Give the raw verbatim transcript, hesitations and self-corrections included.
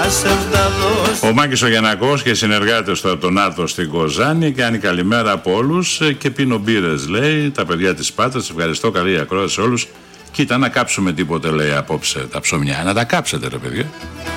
Ο Μάκης ο Γιαννακός και οι συνεργάτες του από το ΝΑΤΟ στην Κοζάνη κάνει καλημέρα από όλους και πίνω μπύρες, λέει, τα παιδιά της Πάτρας. Ευχαριστώ, καλή ακρόαση σε όλους. Κοίτα, να κάψουμε τίποτε, λέει, απόψε τα ψωμιά. Να τα κάψετε, ρε παιδιά.